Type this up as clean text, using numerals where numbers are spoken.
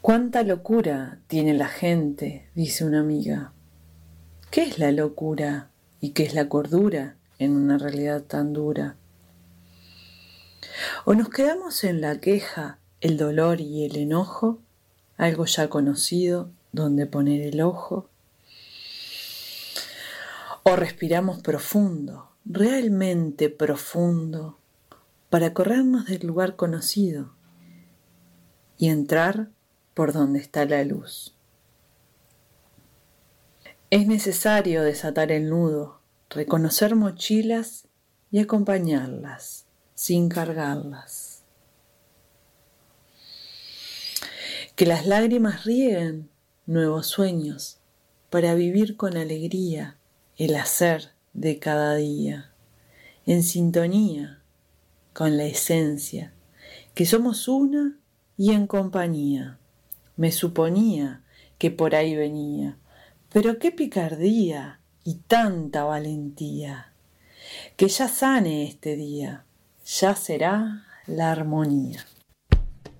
Cuánta locura tiene la gente, dice una amiga. ¿Qué es la locura y qué es la cordura en una realidad tan dura? O nos quedamos en la queja, el dolor y el enojo, algo ya conocido donde poner el ojo. O respiramos profundo, realmente profundo, para corrernos del lugar conocido y entrar por donde está la luz. Es necesario desatar el nudo, reconocer mochilas y acompañarlas, sin cargarlas. Que las lágrimas rieguen nuevos sueños para vivir con alegría el hacer de cada día, en sintonía con la esencia, que somos una y en compañía. Me suponía que por ahí venía, pero qué picardía y tanta valentía. Que ya sane este día, ya será la armonía.